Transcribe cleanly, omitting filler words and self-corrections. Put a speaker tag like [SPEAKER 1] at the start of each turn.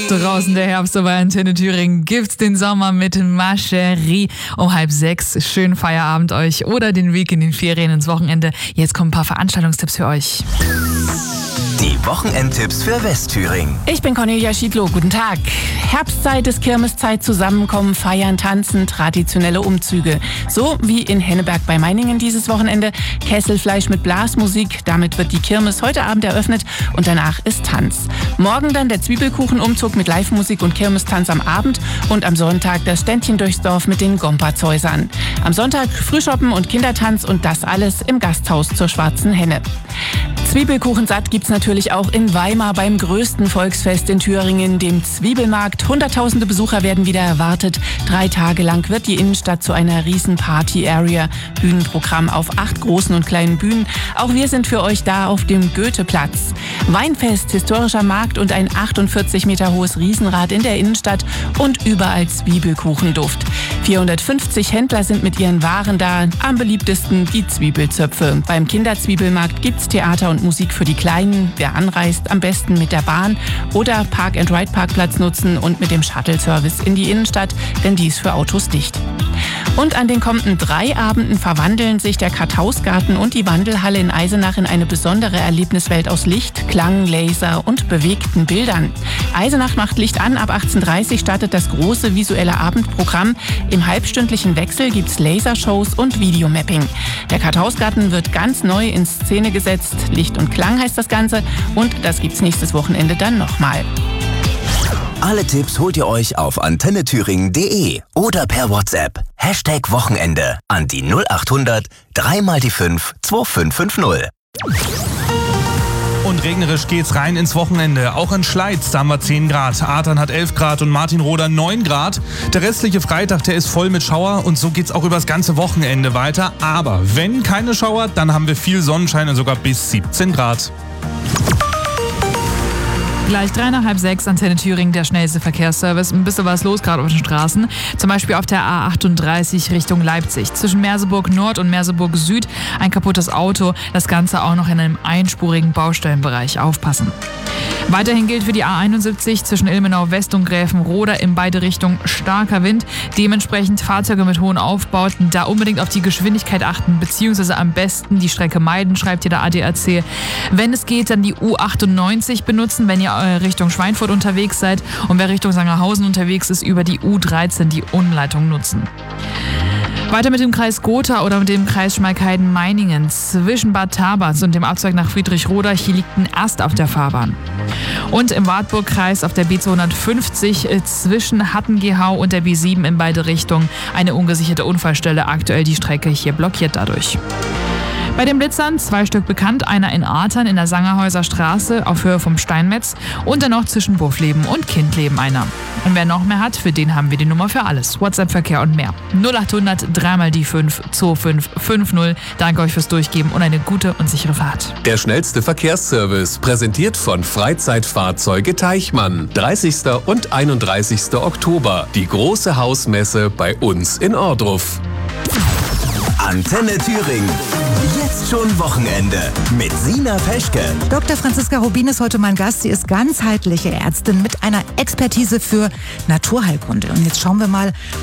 [SPEAKER 1] Draußen der Herbst, so bei Antenne Thüringen gibt's den Sommer mit Ma Chérie um 5:30. Schönen Feierabend euch oder den Weg in den Ferien ins Wochenende. Jetzt kommen ein paar Veranstaltungstipps für euch.
[SPEAKER 2] Die Wochenendtipps für Westthüringen.
[SPEAKER 3] Ich bin Cornelia Schiedloh, guten Tag. Herbstzeit ist Kirmeszeit, Zusammenkommen, Feiern, Tanzen, traditionelle Umzüge. So wie in Henneberg bei Meiningen dieses Wochenende. Kesselfleisch mit Blasmusik, damit wird die Kirmes heute Abend eröffnet und danach ist Tanz. Morgen dann der Zwiebelkuchenumzug mit Live-Musik und Kirmestanz am Abend und am Sonntag das Ständchen durchs Dorf mit den Gompertshäusern. Am Sonntag Frühschoppen und Kindertanz und das alles im Gasthaus zur Schwarzen Henne. Zwiebelkuchensatt gibt's natürlich auch in Weimar beim größten Volksfest in Thüringen, dem Zwiebelmarkt. Hunderttausende Besucher werden wieder erwartet. 3 Tage lang wird die Innenstadt zu einer riesen Party-Area. Bühnenprogramm auf 8 großen und kleinen Bühnen. Auch wir sind für euch da auf dem Goetheplatz. Weinfest, historischer Markt und ein 48 Meter hohes Riesenrad in der Innenstadt und überall Zwiebelkuchenduft. 450 Händler sind mit ihren Waren da. Am beliebtesten die Zwiebelzöpfe. Beim Kinderzwiebelmarkt gibt's Theater und Musik für die Kleinen. Wer anreist, am besten mit der Bahn oder Park-and-Ride-Parkplatz nutzen und mit dem Shuttle-Service in die Innenstadt, denn die ist für Autos dicht. Und an den kommenden 3 Abenden verwandeln sich der Karthausgarten und die Wandelhalle in Eisenach in eine besondere Erlebniswelt aus Licht, Klang, Laser und bewegten Bildern. Eisenach macht Licht an, ab 18:30 Uhr startet das große visuelle Abendprogramm. Im halbstündlichen Wechsel gibt's Lasershows und Videomapping. Der Karthausgarten wird ganz neu in Szene gesetzt. Licht und Klang heißt das Ganze und das gibt's nächstes Wochenende dann nochmal.
[SPEAKER 2] Alle Tipps holt ihr euch auf antennethüringen.de oder per WhatsApp. #Wochenende an die 0800 3x5 2550.
[SPEAKER 4] Und regnerisch geht's rein ins Wochenende. Auch in Schleiz, da haben wir 10 Grad. Adern hat 11 Grad und Martinroda 9 Grad. Der restliche Freitag, der ist voll mit Schauer und so geht's auch übers ganze Wochenende weiter. Aber wenn keine Schauer, dann haben wir viel Sonnenschein und sogar bis 17 Grad.
[SPEAKER 1] Gleich 3 nach 5:30, Antenne Thüringen, der schnellste Verkehrsservice. Ein bisschen was los gerade auf den Straßen. Zum Beispiel auf der A38 Richtung Leipzig. Zwischen Merseburg Nord und Merseburg Süd ein kaputtes Auto. Das Ganze auch noch in einem einspurigen Baustellenbereich. Aufpassen. Weiterhin gilt für die A71 zwischen Ilmenau West und Gräfenroda in beide Richtungen starker Wind. Dementsprechend Fahrzeuge mit hohen Aufbauten da unbedingt auf die Geschwindigkeit achten, beziehungsweise am besten die Strecke meiden, schreibt hier der ADAC. Wenn es geht, dann die U98 benutzen, wenn ihr Richtung Schweinfurt unterwegs seid. Und wer Richtung Sangerhausen unterwegs ist, über die U13 die Umleitung nutzen. Weiter mit dem Kreis Gotha oder mit dem Kreis Schmalkalden-Meiningen. Zwischen Bad Tabatz und dem Abzweig nach Friedrichroda, hier liegt ein Ast auf der Fahrbahn. Und im Wartburg-Kreis auf der B250 zwischen Hattengehau und der B7 in beide Richtungen eine ungesicherte Unfallstelle. Aktuell die Strecke hier blockiert dadurch. Bei den Blitzern 2 Stück bekannt, einer in Artern in der Sangerhäuser Straße auf Höhe vom Steinmetz und dann noch zwischen Buffleben und Kindleben einer. Und wer noch mehr hat, für den haben wir die Nummer für alles. WhatsApp-Verkehr und mehr. 0800 3x5 2550. Danke euch fürs Durchgeben und eine gute und sichere Fahrt.
[SPEAKER 5] Der schnellste Verkehrsservice, präsentiert von Freizeitfahrzeuge Teichmann. 30. und 31. Oktober. Die große Hausmesse bei uns in Ohrdruf.
[SPEAKER 2] Antenne Thüringen. Jetzt schon Wochenende mit Sina Peschke.
[SPEAKER 6] Dr. Franziska Rubin ist heute mein Gast. Sie ist ganzheitliche Ärztin mit einer Expertise für Naturheilkunde. Und jetzt schauen wir mal,